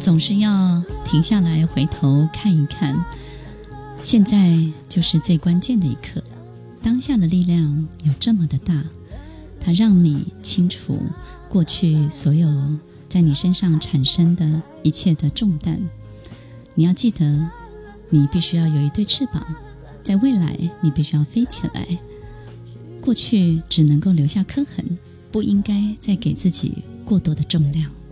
总是要停下来回头看一看，现在就是最关键的一刻。当下的力量有这么的大，它让你清楚过去所有在你身上产生的一切的重担。你要记得，你必须要有一对翅膀，在未来你必须要飞起来。过去只能够留下刻痕，不应该再给自己过多的重量。